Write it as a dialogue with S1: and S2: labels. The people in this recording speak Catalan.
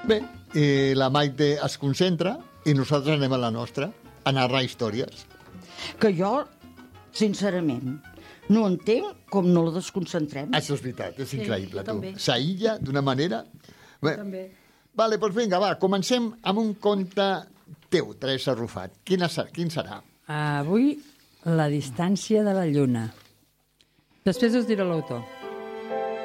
S1: Bé, la Maite es concentra i nosaltres anem a la nostra, a narrar històries.
S2: Que jo, sincerament, no entenc com no la desconcentrem.
S1: Això és veritat, és increïble, tu.
S3: també.
S1: S'aïlla d'una manera... Bé,
S3: També.
S1: vale, doncs vinga, va, comencem amb un conte teu, Teresa Rufat. Quin serà?
S4: Avui, la distància de la lluna. Després us diré l'autor.